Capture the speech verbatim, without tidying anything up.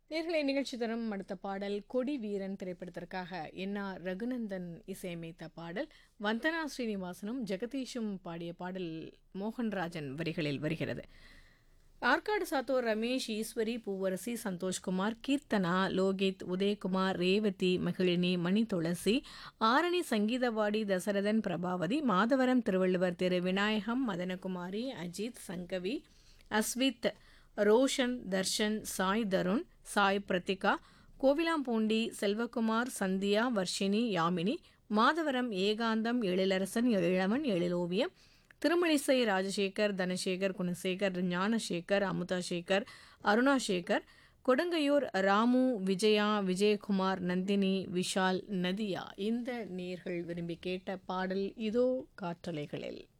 நேர்களை நிகழ்ச்சி தரும் அடுத்த பாடல் கொடி வீரன் திரைப்படத்திற்காக என் ஆர் ரகுநந்தன் இசையமைத்த பாடல். வந்தனா ஸ்ரீனிவாசனும் ஜெகதீஷும் பாடிய பாடல் மோகன்ராஜன் வரிகளில் வருகிறது. ஆற்காடு சாத்தூர் ரமேஷ், ஈஸ்வரி, பூவரசி, சந்தோஷ்குமார், கீர்த்தனா, லோகித், உதயகுமார், ரேவதி, மகிழினி, மணி துளசி, ஆரணி, சங்கீதவாடி, தசரதன், பிரபாவதி, மாதவரம், திருவள்ளுவர் திரு, விநாயகம், மதனகுமாரி, அஜித், சங்கவி, அஸ்வித், ரோஷன், தர்ஷன், சாய் தருண், சாய் பிரத்திகா, கோவிலாம்பூண்டி, செல்வகுமார், சந்தியா, வர்ஷினி, யாமினி, மாதவரம், ஏகாந்தம், எழிலரசன், எழிலவன், எழிலோவியம், திருமணிசை, ராஜசேகர், தனசேகர், குணசேகர், ஞானசேகர், அமுதாசேகர், அருணாசேகர், கொடுங்கையூர், ராமு, விஜயா, விஜயகுமார், நந்தினி, விஷால், நதியா. இந்த நேர்கள் விரும்பி கேட்ட பாடல் இதோ காற்றலைகளில்.